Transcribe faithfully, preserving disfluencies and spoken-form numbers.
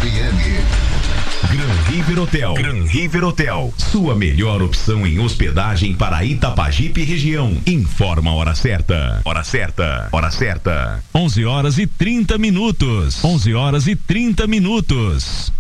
M. Gran River Hotel. Gran River Hotel. Sua melhor opção em hospedagem para Itapajipe região. Informa a hora certa. Hora certa. Hora certa. onze horas e trinta minutos. onze horas e trinta minutos.